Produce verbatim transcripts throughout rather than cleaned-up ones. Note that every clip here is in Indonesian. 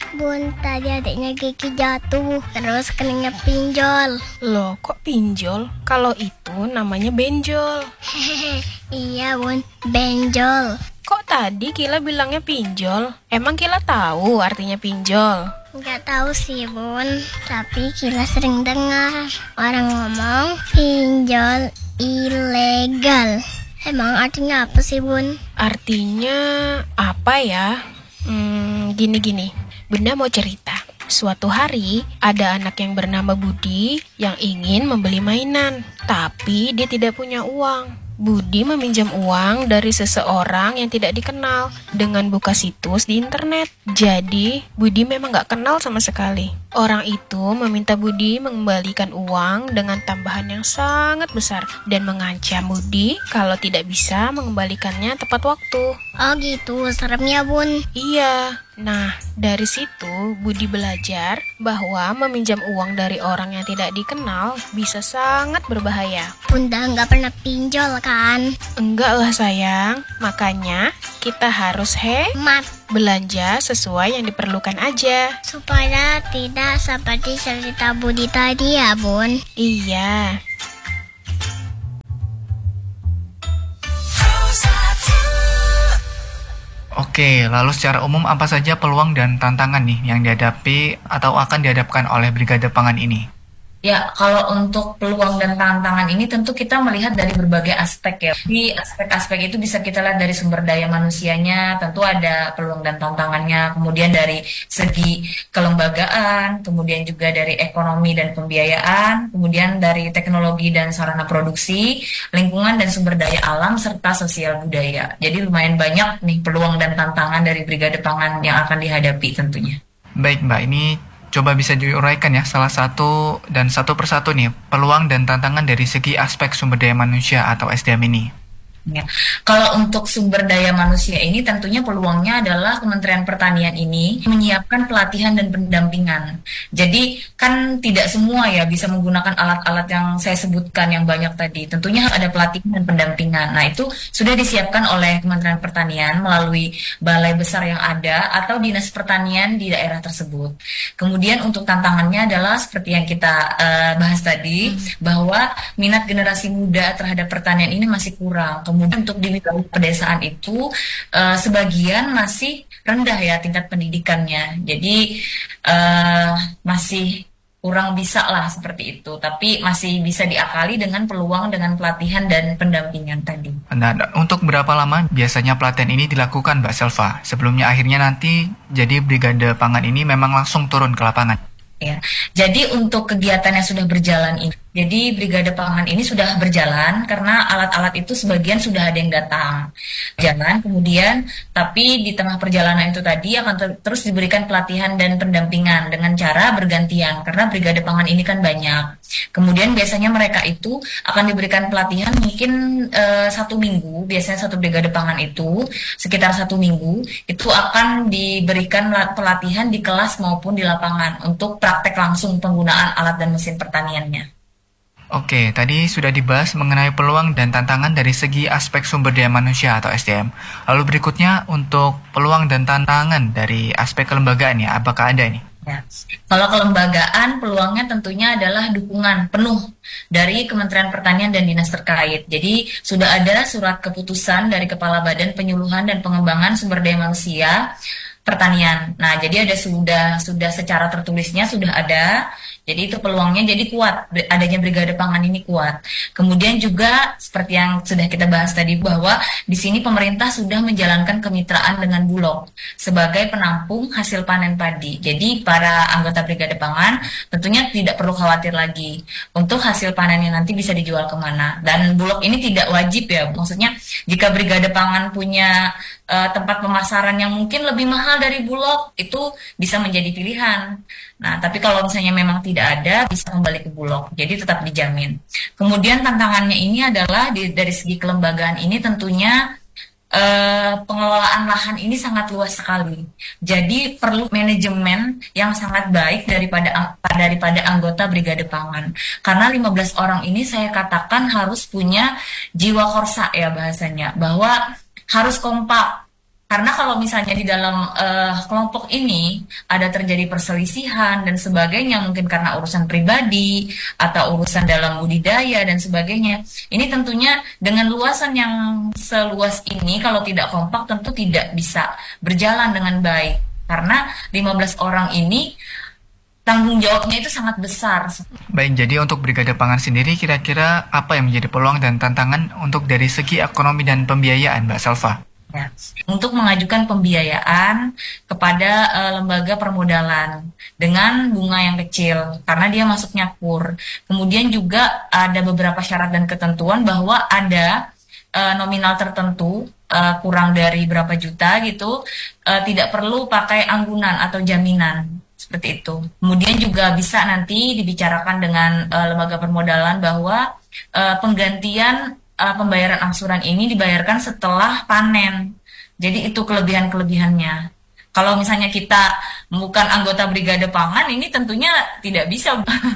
Bun, tadi adiknya Kiki jatuh, terus keningnya pinjol. Loh, kok pinjol? Kalau itu namanya benjol. Hehehe, iya Bun, benjol. Kok tadi Kila bilangnya pinjol? Emang Kila tahu artinya pinjol? Nggak tahu sih Bun, tapi Kila sering dengar orang ngomong pinjol ilegal. Emang artinya apa sih Bun? Artinya apa ya? Hmm, gini-gini. Bunda mau cerita. Suatu hari, ada anak yang bernama Budi yang ingin membeli mainan, tapi dia tidak punya uang. Budi meminjam uang dari seseorang yang tidak dikenal dengan buka situs di internet. Jadi, Budi memang gak kenal sama sekali. Orang itu meminta Budi mengembalikan uang dengan tambahan yang sangat besar dan mengancam Budi kalau tidak bisa mengembalikannya tepat waktu. Oh gitu, seremnya Bun. Iya. Nah, dari situ Budi belajar bahwa meminjam uang dari orang yang tidak dikenal bisa sangat berbahaya. Bunda nggak pernah pinjol kan? Enggak lah sayang, makanya kita harus hemat. Belanja sesuai yang diperlukan aja. Supaya tidak seperti cerita Budi tadi ya Bun. Iya. Oke, lalu secara umum apa saja peluang dan tantangan nih yang dihadapi atau akan dihadapkan oleh Brigade Pangan ini? Ya, kalau untuk peluang dan tantangan ini tentu kita melihat dari berbagai aspek ya. Di aspek-aspek itu bisa kita lihat dari sumber daya manusianya, tentu ada peluang dan tantangannya. Kemudian dari segi kelembagaan, kemudian juga dari ekonomi dan pembiayaan, kemudian dari teknologi dan sarana produksi, lingkungan dan sumber daya alam, serta sosial budaya. Jadi lumayan banyak nih peluang dan tantangan dari Brigade Pangan yang akan dihadapi tentunya. Baik Mbak, ini coba bisa diuraikan ya salah satu dan satu persatu nih peluang dan tantangan dari segi aspek sumber daya manusia atau S D M ini. Ya. Kalau untuk sumber daya manusia ini tentunya peluangnya adalah Kementerian Pertanian ini menyiapkan pelatihan dan pendampingan. Jadi kan tidak semua ya bisa menggunakan alat-alat yang saya sebutkan yang banyak tadi. Tentunya harus ada pelatihan dan pendampingan. Nah itu sudah disiapkan oleh Kementerian Pertanian melalui balai besar yang ada atau dinas pertanian di daerah tersebut. Kemudian untuk tantangannya adalah seperti yang kita uh, bahas tadi, hmm. bahwa minat generasi muda terhadap pertanian ini masih kurang. Kemudian untuk di wilayah pedesaan itu uh, sebagian masih rendah ya tingkat pendidikannya. Jadi uh, masih kurang bisa lah seperti itu. Tapi masih bisa diakali dengan peluang dengan pelatihan dan pendampingan tadi. Nah, untuk berapa lama biasanya pelatihan ini dilakukan Mbak Selva? Sebelumnya akhirnya nanti jadi Brigade Pangan ini memang langsung turun ke lapangan. Ya, jadi untuk kegiatan yang sudah berjalan ini, jadi Brigade Pangan ini sudah berjalan karena alat-alat itu sebagian sudah ada yang datang jalan, kemudian tapi di tengah perjalanan itu tadi akan ter- terus diberikan pelatihan dan pendampingan dengan cara bergantian karena Brigade Pangan ini kan banyak. Kemudian biasanya mereka itu akan diberikan pelatihan mungkin uh, satu minggu, biasanya satu Brigade Pangan itu sekitar satu minggu itu akan diberikan pelatihan di kelas maupun di lapangan untuk praktek langsung penggunaan alat dan mesin pertaniannya. Oke, tadi sudah dibahas mengenai peluang dan tantangan dari segi aspek sumber daya manusia atau S D M. Lalu berikutnya untuk peluang dan tantangan dari aspek kelembagaan ya, apakah ada nih? Ya. Kalau kelembagaan, peluangnya tentunya adalah dukungan penuh dari Kementerian Pertanian dan dinas terkait. Jadi sudah ada surat keputusan dari Kepala Badan Penyuluhan dan Pengembangan Sumber Daya Manusia Pertanian. Nah, jadi ada sudah sudah secara tertulisnya sudah ada. Jadi itu peluangnya jadi kuat, adanya Brigade Pangan ini kuat. Kemudian juga seperti yang sudah kita bahas tadi bahwa di sini pemerintah sudah menjalankan kemitraan dengan Bulog sebagai penampung hasil panen padi. Jadi para anggota Brigade Pangan tentunya tidak perlu khawatir lagi untuk hasil panennya nanti bisa dijual kemana. Dan Bulog ini tidak wajib ya, maksudnya jika Brigade Pangan punya uh, tempat pemasaran yang mungkin lebih mahal dari Bulog, itu bisa menjadi pilihan. Nah, tapi kalau misalnya memang tidak ada, bisa kembali ke Bulog. Jadi tetap dijamin. Kemudian tantangannya ini adalah di, dari segi kelembagaan ini tentunya eh, pengelolaan lahan ini sangat luas sekali. Jadi perlu manajemen yang sangat baik daripada daripada anggota Brigade Pangan. Karena lima belas orang ini saya katakan harus punya jiwa korsa ya bahasanya, bahwa harus kompak. Karena kalau misalnya di dalam eh, kelompok ini ada terjadi perselisihan dan sebagainya, mungkin karena urusan pribadi atau urusan dalam budidaya dan sebagainya, ini tentunya dengan luasan yang seluas ini, kalau tidak kompak tentu tidak bisa berjalan dengan baik. Karena lima belas orang ini tanggung jawabnya itu sangat besar. Baik, jadi untuk Brigade Pangan sendiri kira-kira apa yang menjadi peluang dan tantangan untuk dari segi ekonomi dan pembiayaan, Mbak Salva? Ya, untuk mengajukan pembiayaan kepada uh, lembaga permodalan dengan bunga yang kecil karena dia masuknya kur. Kemudian juga ada beberapa syarat dan ketentuan bahwa ada uh, nominal tertentu uh, kurang dari berapa juta gitu, uh, tidak perlu pakai anggunan atau jaminan seperti itu. Kemudian juga bisa nanti dibicarakan dengan uh, lembaga permodalan bahwa uh, penggantian uh, pembayaran angsuran ini dibayarkan setelah panen. Jadi itu kelebihan-kelebihannya. Kalau misalnya kita bukan anggota Brigade Pangan, ini tentunya tidak bisa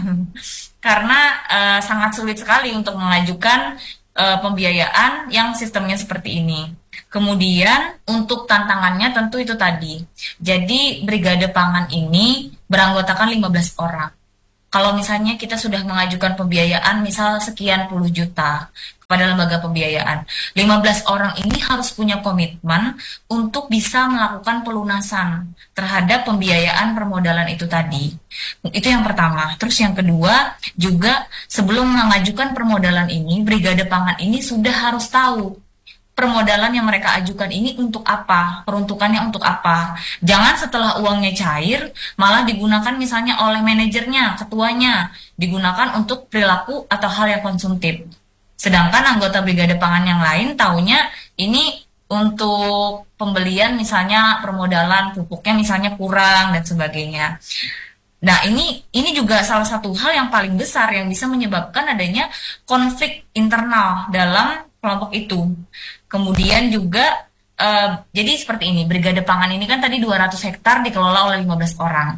karena uh, sangat sulit sekali untuk mengajukan uh, pembiayaan yang sistemnya seperti ini. Kemudian untuk tantangannya tentu itu tadi. Jadi Brigade Pangan ini beranggotakan lima belas orang. Kalau misalnya kita sudah mengajukan pembiayaan misal sekian puluh juta kepada lembaga pembiayaan, lima belas orang ini harus punya komitmen untuk bisa melakukan pelunasan terhadap pembiayaan permodalan itu tadi. Itu yang pertama. Terus yang kedua, juga sebelum mengajukan permodalan ini, Brigade Pangan ini sudah harus tahu permodalan yang mereka ajukan ini untuk apa, peruntukannya untuk apa. Jangan setelah uangnya cair, malah digunakan misalnya oleh manajernya, ketuanya, digunakan untuk perilaku atau hal yang konsumtif. Sedangkan anggota Brigade Pangan yang lain taunya ini untuk pembelian misalnya permodalan pupuknya misalnya kurang dan sebagainya. Nah ini ini juga salah satu hal yang paling besar yang bisa menyebabkan adanya konflik internal dalam kelompok itu. Kemudian juga uh, jadi seperti ini, Brigade Pangan ini kan tadi dua ratus hektar dikelola oleh lima belas orang.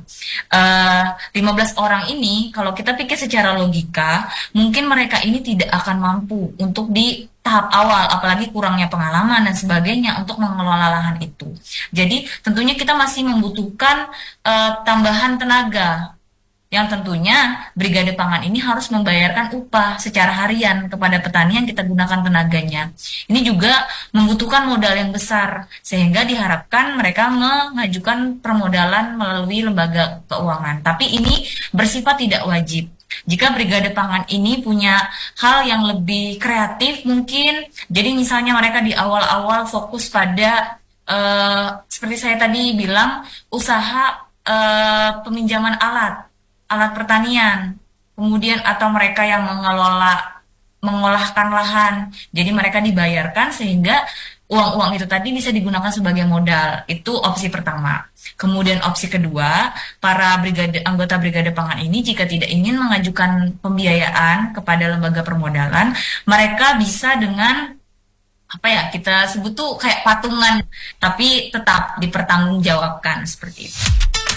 Uh, lima belas orang ini kalau kita pikir secara logika, mungkin mereka ini tidak akan mampu untuk di tahap awal, apalagi kurangnya pengalaman dan sebagainya untuk mengelola lahan itu. Jadi tentunya kita masih membutuhkan uh, tambahan tenaga yang tentunya Brigade Pangan ini harus membayarkan upah secara harian kepada petani yang kita gunakan tenaganya. Ini juga membutuhkan modal yang besar, sehingga diharapkan mereka mengajukan permodalan melalui lembaga keuangan. Tapi ini bersifat tidak wajib. Jika Brigade Pangan ini punya hal yang lebih kreatif mungkin, jadi misalnya mereka di awal-awal fokus pada, uh, seperti saya tadi bilang, usaha uh, peminjaman alat, alat pertanian, kemudian atau mereka yang mengelola, mengolahkan lahan, jadi mereka dibayarkan sehingga uang-uang itu tadi bisa digunakan sebagai modal. Itu opsi pertama. Kemudian opsi kedua, para brigade, anggota Brigade Pangan ini jika tidak ingin mengajukan pembiayaan kepada lembaga permodalan, mereka bisa dengan apa ya kita sebut tuh kayak patungan, tapi tetap dipertanggungjawabkan seperti itu.